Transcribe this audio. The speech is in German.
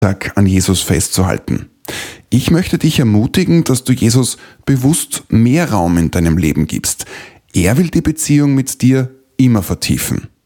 Alltag an Jesus festzuhalten. Ich möchte dich ermutigen, dass du Jesus bewusst mehr Raum in deinem Leben gibst. Er will die Beziehung mit dir immer vertiefen.